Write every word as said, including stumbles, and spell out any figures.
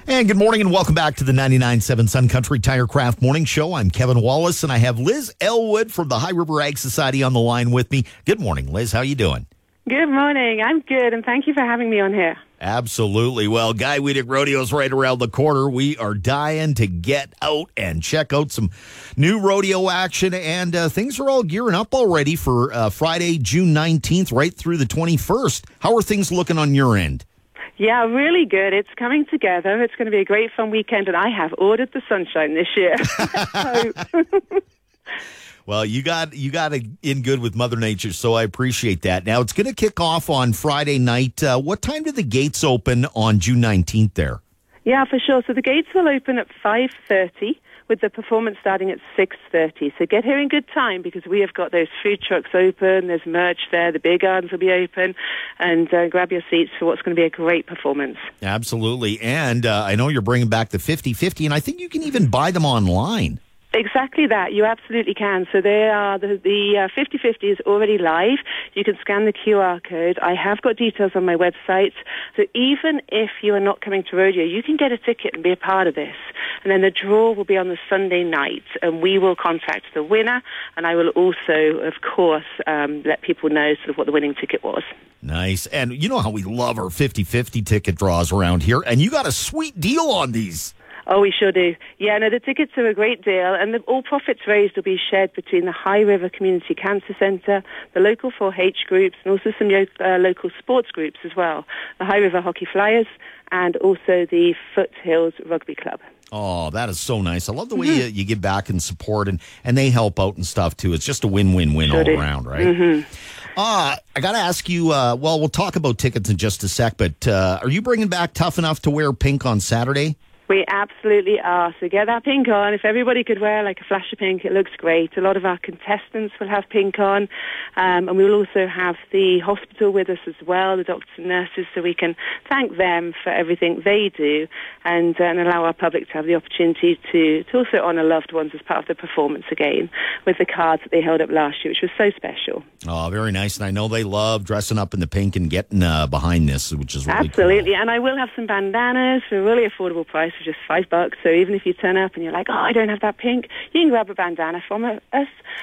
And good morning and welcome back to the ninety-nine point seven Sun Country Tirecraft Morning Show. I'm Kevin Wallace and I have Liz Elwood from the High River Ag Society on the line with me. Good morning, Liz. How you doing? Good morning. I'm good, and thank you for having me on here. Absolutely. Well, Guy Weedick Rodeo's right around the corner. We are dying to get out and check out some new rodeo action, and uh, things are all gearing up already for uh, Friday, June nineteenth, right through the twenty-first. How are things looking on your end? Yeah, really good. It's coming together. It's going to be a great fun weekend, and I have ordered the sunshine this year. so... Well, you got you got in good with Mother Nature, so I appreciate that. Now, it's going to kick off on Friday night. Uh, what time do the gates open on June nineteenth there? Yeah, for sure. So the gates will open at five thirty, with the performance starting at six thirty. So get here in good time because we have got those food trucks open, there's merch there, the beer gardens will be open, and uh, grab your seats for what's going to be a great performance. Absolutely. And uh, I know you're bringing back the fifty fifty, and I think you can even buy them online. Exactly that. You absolutely can. So they are the, the uh, fifty fifty is already live. You can scan the Q R code. I have got details on my website. So even if you are not coming to rodeo, you can get a ticket and be a part of this. And then the draw will be on the Sunday night, and we will contact the winner. And I will also, of course, um, let people know sort of what the winning ticket was. Nice. And you know how we love our fifty fifty ticket draws around here, and you got a sweet deal on these. Oh, we sure do. Yeah, no, the tickets are a great deal, and the, all profits raised will be shared between the High River Community Cancer Centre, the local four H groups, and also some uh, local sports groups as well, the High River Hockey Flyers, and also the Foothills Rugby Club. Oh, that is so nice. I love the way mm-hmm. you, you give back and support, and, and they help out and stuff, too. It's just a win-win-win sure all do. around, right? Mm-hmm. Uh, I got to ask you, uh, well, we'll talk about tickets in just a sec, but uh, are you bringing back Tough Enough to Wear Pink on Saturday? We absolutely are. So get that pink on. If everybody could wear like a flash of pink, it looks great. A lot of our contestants will have pink on. Um, and we will also have the hospital with us as well, the doctors and nurses, so we can thank them for everything they do and, uh, and allow our public to have the opportunity to, to also honour loved ones as part of the performance again with the cards that they held up last year, which was so special. Oh, very nice. And I know they love dressing up in the pink and getting uh, behind this, which is really Absolutely. cool. And I will have some bandanas for a really affordable price. Just five bucks. So even if you turn up and you're like, oh, I don't have that pink, you can grab a bandana from us